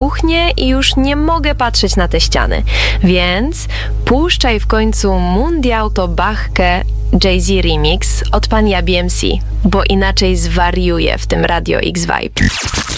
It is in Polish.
kuchnię i już nie mogę patrzeć na te ściany. Więc puszczaj w końcu Mundial to Bachkę Jay-Z Remix od Pania BMC, bo inaczej zwariuję w tym Radio X Vibe.